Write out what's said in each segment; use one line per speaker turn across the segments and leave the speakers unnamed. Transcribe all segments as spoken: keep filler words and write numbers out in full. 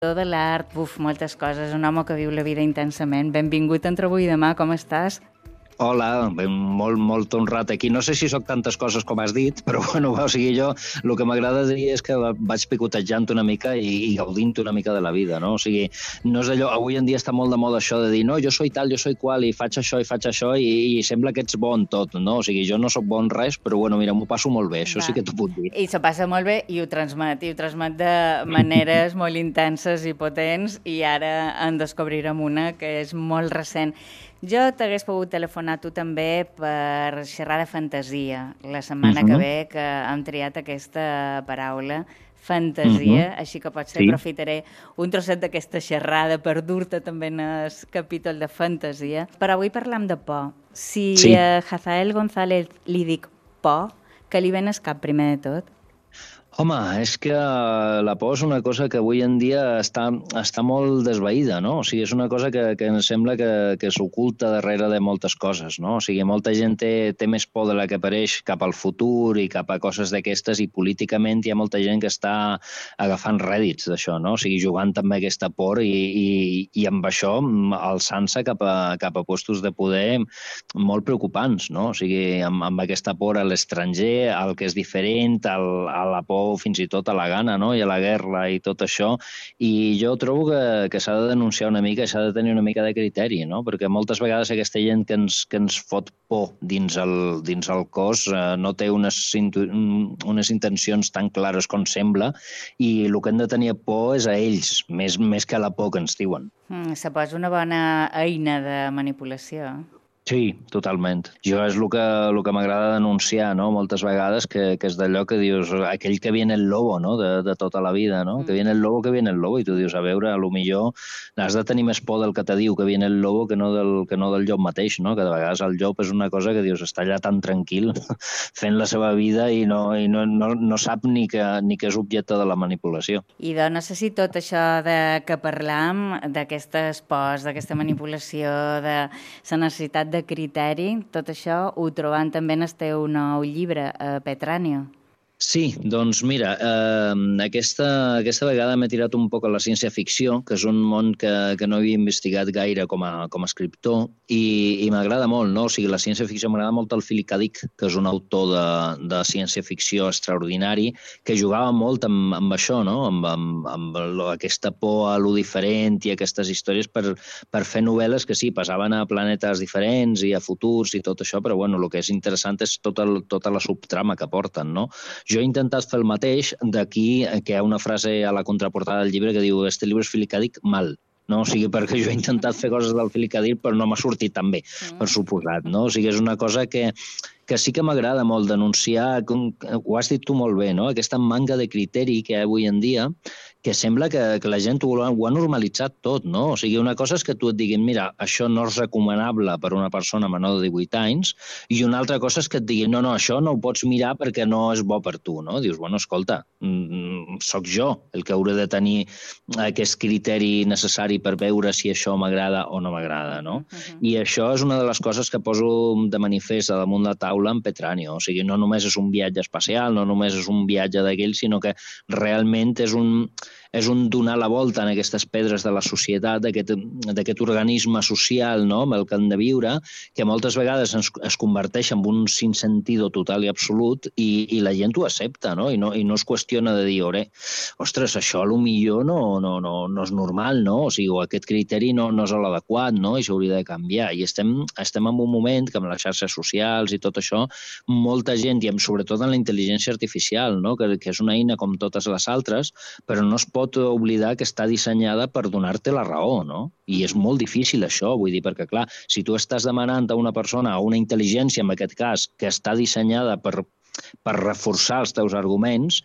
de l'art, buf, moltes coses, un home que viu la vida intensament. Benvingut entre avui i demà, com estàs?
Hola, ben, molt, molt honrat aquí. No sé si sóc tantes coses com has dit, però bueno, o sigui, jo el que m'agrada dir és que vaig picotejant una mica i, i gaudint una mica de la vida, no? O sigui, no és allò, avui en dia està molt de moda això de dir no, jo soy tal, jo soy qual, i faig això i faig això, i, i sembla que ets bo en tot, no? O sigui, jo no sóc bo en res, però bueno, mira, m'ho passo molt bé, això Va. sí que t'ho puc dir.
I s'ho passa molt bé i ho transmet, i ho transmet de maneres molt intenses i potents, i ara en descobrirem una que és molt recent. Jo t'hagués pogut telefonar tu també per xerrar de fantasia la setmana uh-huh. que ve, que hem triat aquesta paraula, fantasia, uh-huh. així que potser sí. aprofitaré un trosset d'aquesta xerrada per dur-te també en el capítol de fantasia. Però avui parlam de por. Si sí. a Hazael González li dic por, què li ven al cap primer de tot?
Home, és que la por és una cosa que avui en dia està, està molt desvaïda, no? O sigui, és una cosa que, que em sembla que, que s'oculta darrere de moltes coses, no? O sigui, molta gent té, té més por de la que apareix cap al futur i cap a coses d'aquestes, i políticament hi ha molta gent que està agafant rèdits d'això, no? O sigui, jugant també aquesta por i, i, i amb això alçant-se cap a, cap a puestos de poder molt preocupants, no? O sigui, amb, amb aquesta por a l'estranger, al que és diferent, al, a la por fins i tot a la gana, no? I a la guerra i tot això, i jo trobo que, que s'ha de denunciar una mica, s'ha de tenir una mica de criteri, no? Perquè moltes vegades aquesta gent que ens, que ens fot por dins el, dins el cos eh, no té unes, unes intencions tan clares com sembla, i el que hem de tenir por és a ells, més, més que a la por que ens diuen.
Mm, se posa una bona eina de manipulació.
Sí, totalment. Jo és el que, el que m'agrada denunciar, no? Moltes vegades, que, que és d'allò que dius, aquell que viene el lobo, no? De, de tota la vida, no? Mm. Que viene el lobo, que viene el lobo, i tu dius, a veure, a lo millor has de tenir més por del que te diu que viene el lobo que no del, que no del llop mateix, no? Que de vegades el llop és una cosa que dius, està allà tan tranquil fent la seva vida i no, i no, no, no sap ni que, ni que és objecte de la manipulació.
I doncs no sé si tot això de que parlam, d'aquestes pors, d'aquesta manipulació, de la necessitat de criteri, tot això ho trobam també en el teu nou llibre, a Petranio.
Sí, doncs mira, eh, aquesta, aquesta vegada m'he tirat un poc a la ciència-ficció, que és un món que, que no havia investigat gaire com a, com a escriptor, i, i m'agrada molt, no? O sigui, la ciència-ficció m'agrada molt el Philip K. Dick, que és un autor de, de ciència-ficció extraordinari, que jugava molt amb, amb això, no? Amb, amb, amb aquesta por a lo diferent i aquestes històries per, per fer novel·les que sí, passaven a planetes diferents i a futurs i tot això, però bueno, el que és interessant és tota, tota la subtrama que porten, no? Jo he intentat fer el mateix, d'aquí que hi ha una frase a la contraportada del llibre que diu «Este llibre és Philip K. Dick mal». No? O sigui, perquè jo he intentat fer coses del Philip K. Dick, però no m'ha sortit tan bé, per suposat. No? O sigui, és una cosa que, que sí que m'agrada molt denunciar, com, ho has dit tu molt bé, no? Aquesta manca de criteri que hi ha avui en dia, que sembla que, que la gent ho, ho ha normalitzat tot, no? O sigui, una cosa és que tu et diguin, mira, això no és recomanable per una persona menor de divuit anys, i una altra cosa és que et diguin, no, no, això no ho pots mirar perquè no és bo per tu, no? Dius, bueno, escolta, mm, soc jo el que hauré de tenir aquest criteri necessari per veure si això m'agrada o no m'agrada, no? Uh-huh. I això és una de les coses que poso de manifest a damunt la taula en Petranio. O sigui, no només és un viatge espacial, no només és un viatge d'aquell, sinó que realment és un... és un donar la volta en aquestes pedres de la societat, d'aquest organisme social, no?, amb el que han de viure, que moltes vegades es, es converteix en un sinsentido total i absolut, i, i la gent ho accepta, no? I no, i no es qüestiona de dir, ore, ostres, això a lo millor no, no, no, no és normal, no? O sigui, o aquest criteri no, no és l'adequat, no? I s'hauria de canviar. I estem, estem en un moment que amb les xarxes socials i tot això, molta gent, i sobretot en la intel·ligència artificial, no?, que, que és una eina com totes les altres, però no es pot pot oblidar que està dissenyada per donar-te la raó, no? I és molt difícil això, vull dir, perquè, clar, si tu estàs demanant a una persona, a una intel·ligència, en aquest cas, que està dissenyada per, per reforçar els teus arguments,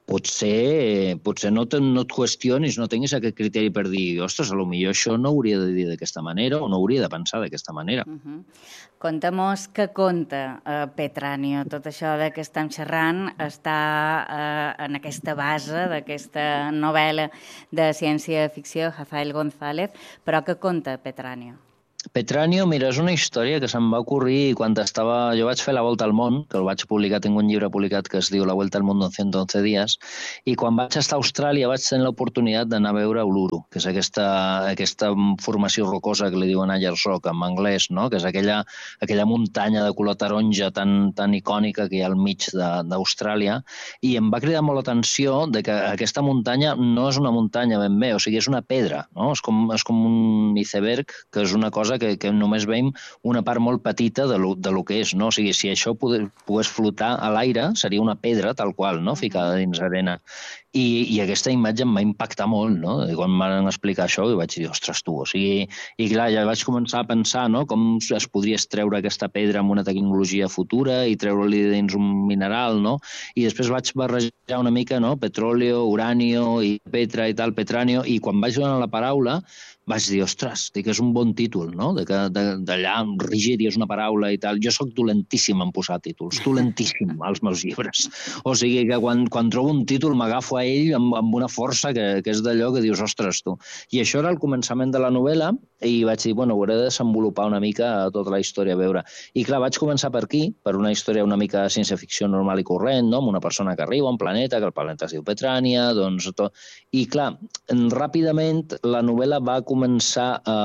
potser, potser no, te, no et qüestionis, no tinguis aquest criteri per dir, ostres, potser això no hauria de dir d'aquesta manera o no hauria de pensar d'aquesta manera.
Uh-huh. Conta-mos què conta uh, Petranio. Tot això de què estem xerrant està uh, en aquesta base d'aquesta novel·la de ciència-ficció, Hazael González, però què conta Petranio?
Petranio, mira, és una història que se'm va ocorrir quan estava... Jo vaig fer la volta al món, que el vaig publicar, tinc un llibre publicat que es diu La vuelta al mundo en ciento once días, i quan vaig estar a Austràlia vaig tenir l'oportunitat d'anar a veure Uluru, que és aquesta, aquesta formació rocosa que li diuen Ayers Rock en anglès, no? Que és aquella, aquella muntanya de color taronja tan, tan icònica que hi ha al mig d'Austràlia, i em va cridar molt l'atenció de que aquesta muntanya no és una muntanya ben bé, o sigui, és una pedra, no? És com, és com un iceberg, que és una cosa que, que només veiem una part molt petita de lo, de lo que és, no? O sigui, si això pogués, pogués flotar a l'aire, seria una pedra tal qual, no? Ficada dins arena. I, i aquesta imatge em va impactar molt, no? I quan em van explicar això, jo vaig dir, ostres, tu, o sigui... I clar, ja vaig començar a pensar, no?, com es podria extreure aquesta pedra amb una tecnologia futura i treure-li dins un mineral, no? I després vaig barrejar una mica, no?, petróleo, uranio i petra i tal, petranio, i quan vaig donar la paraula vaig dir, ostres, dic, és un bon títol, no? De que d'allà, rígid, i és una paraula i tal. Jo sóc dolentíssim en posar títols, dolentíssim als meus llibres. O sigui que quan, quan trobo un títol m'agafo a ell amb, amb una força que, que és d'allò que dius, ostres, tu. I això era el començament de la novel·la i vaig dir, bueno, hauré de desenvolupar una mica tota la història a veure. I clar, vaig començar per aquí, per una història una mica de ciència-ficció normal i corrent, no? Amb una persona que arriba a un planeta, que el planeta es diu Petrània, doncs tot. I clar, ràpidament la novel·la va començar a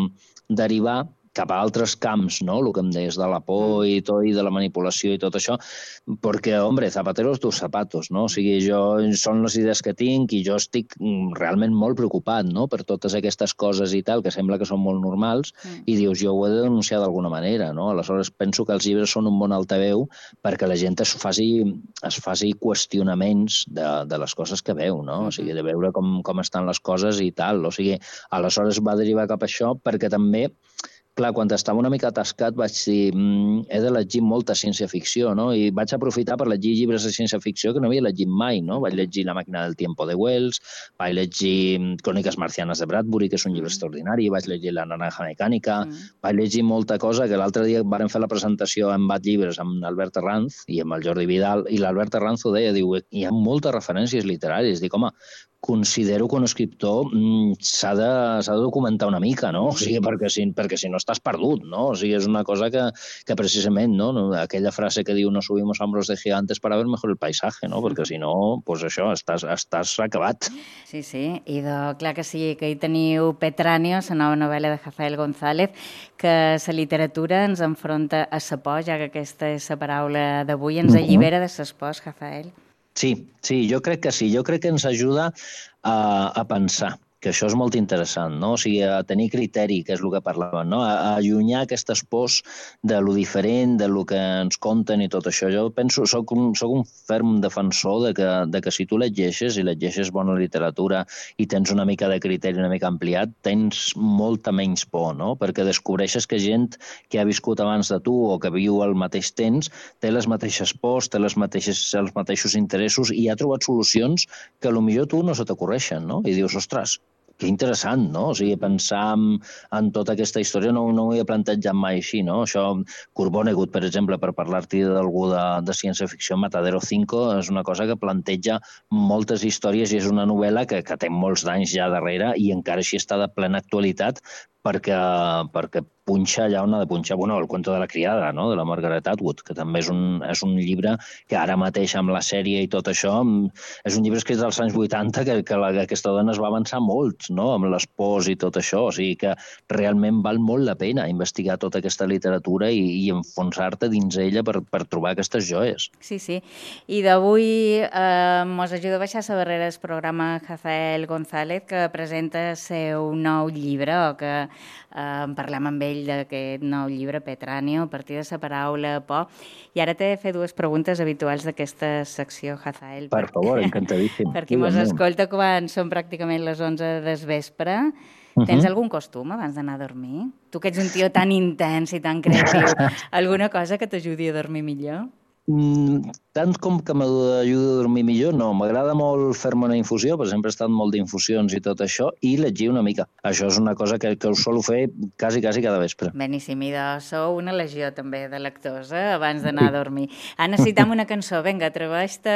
derivar cap a altres camps, no? El que em deies de la por i tot, i de la manipulació i tot això, perquè, hombre, zapateros tus zapatos, no? O sigui, jo, són les idees que tinc i jo estic realment molt preocupat, no?, per totes aquestes coses i tal, que sembla que són molt normals, mm. i dius, jo ho he de denunciar d'alguna manera, no? Aleshores, penso que els llibres són un bon altaveu perquè la gent es faci, es faci qüestionaments de, de les coses que veu, no? Mm-hmm. O sigui, de veure com, com estan les coses i tal. O sigui, aleshores va derivar cap a això perquè també... Clar, quan estava una mica atascat vaig dir mmm, he de llegir molta ciència-ficció, no? I vaig aprofitar per llegir llibres de ciència-ficció que no havia llegit mai, no? Vaig llegir La màquina del tiempo de Wells, vaig llegir Cròniques marcianes de Bradbury, que és un llibre mm. extraordinari, vaig llegir La naranja mecànica, mm. vaig llegir molta cosa, que l'altre dia vàrem fer la presentació en Bat Llibres amb Albert Arranz i amb el Jordi Vidal, i l'Albert Arranz ho deia, diu, hi ha moltes referències literàries. Dic, home, considero que un escriptor mm, s'ha de, s'ha de documentar una mica, no? O sigui, perquè si, perquè si no estàs perdut, no? O sigui, és una cosa que, que precisament, no? Aquella frase que diu no subimos a hombros de gigantes para ver mejor el paisaje, no? Perquè si no, pues això, estàs, estàs acabat.
Sí, sí, i de, clar que sí, que hi teniu Petranio, la nova novel·la de Rafael González, que la literatura ens enfronta a sa por, ja que aquesta és la paraula d'avui, ens allibera de ses pors, Rafael.
Sí, sí, jo crec que sí. Jo crec que ens ajuda a, a pensar, que això és molt interessant, no? O sigui, a tenir criteri, que és el que parlàvem, no? A, a allunyar aquestes pors de lo diferent, de lo que ens conten i tot això. Jo penso, soc un, soc un ferm defensor de que, de que si tu llegeixes i llegeixes bona literatura i tens una mica de criteri una mica ampliat, tens molta menys por, no? Perquè descobreixes que gent que ha viscut abans de tu o que viu al mateix temps té les mateixes pors, té les mateixes, els mateixos interessos i ha trobat solucions que potser tu no se t'ocorreixen, no? I dius, ostres, que interessant, no? O sigui, pensar en, en tota aquesta història no, no ho he plantejat mai així, no? Això, Kurt Vonnegut, per exemple, per parlar-t'hi d'algú de, de ciència-ficció, Matadero cinco, és una cosa que planteja moltes històries i és una novel·la que, que té molts d'anys ja darrere i encara així està de plena actualitat perquè, perquè punxa allà on ha de punxar. Bueno, el cuento de la criada, no?, de la Margaret Atwood, que també és un, és un llibre que ara mateix amb la sèrie i tot això és un llibre escrit als anys vuitanta que, que, la, que aquesta dona es va avançar molt, no?, amb les pors i tot això. O sigui que realment val molt la pena investigar tota aquesta literatura i, i enfonsar-te dins ella per, per trobar aquestes joies.
Sí, sí. I d'avui eh, mos ajuda a baixar la barrera del programa Rafael González, que presenta el seu nou llibre, o que eh, parlem amb ell d'aquest nou llibre, Petranio, a partir de la paraula por. I ara t'he de fer dues preguntes habituals d'aquesta secció, Rafael.
Per favor, encantadíssim.
Per qui mos escolta quan són pràcticament les onze del vespre. Uh-huh. Tens algun costum abans d'anar a dormir? Tu que ets un tio tan intens i tan creatiu, alguna cosa que t'ajudi a dormir millor?
Mm, tant com que m'ajuda a dormir millor, no. M'agrada molt fer-me una infusió, perquè sempre he estat molt d'infusions i tot això, i llegir una mica. Això és una cosa que, que us solo fer quasi, quasi cada vespre.
Beníssim, i de sou una legió també de lectors, eh? Abans d'anar a dormir. Ah, necessitam una cançó. Vinga, atreveix-te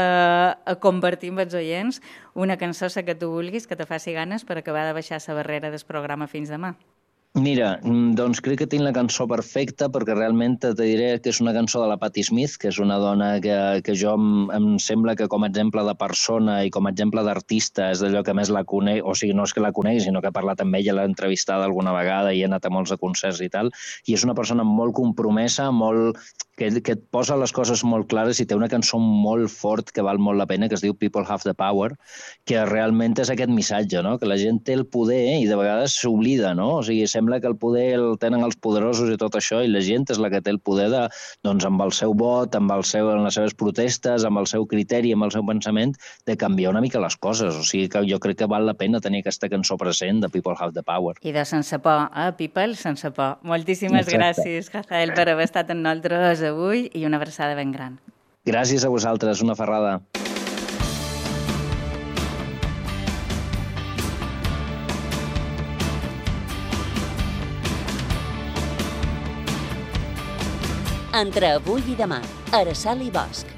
a, a convertir amb els oients una cançó que tu vulguis, que te faci ganes per acabar de baixar la barrera del programa fins demà.
Mira, doncs crec que tinc la cançó perfecta perquè realment te diré que és una cançó de la Patti Smith, que és una dona que, que jo em, em sembla que com a exemple de persona i com a exemple d'artista és d'allò que més la conec, o sigui, no és que la conegui, sinó que he parlat amb ella, l'he entrevistada alguna vegada i he anat a molts de concerts i tal, i és una persona molt compromesa, molt que, que et posa les coses molt clares i té una cançó molt fort que val molt la pena, que es diu People Have the Power, que realment és aquest missatge, no? Que la gent té el poder i de vegades s'oblida, no? O sigui, sembla que el poder el tenen els poderosos i tot això, i la gent és la que té el poder de, doncs, amb el seu vot, amb, el seu, amb les seves protestes, amb el seu criteri, amb el seu pensament, de canviar una mica les coses. O sigui que jo crec que val la pena tenir aquesta cançó present de People Have the Power.
I de sense por, eh? People sense por. Moltíssimes Exacte. gràcies, Hazael, per haver estat amb nosaltres avui i una abraçada ben gran.
Gràcies a vosaltres, una ferrada.
Entre avui i demà, Araceli Bosch.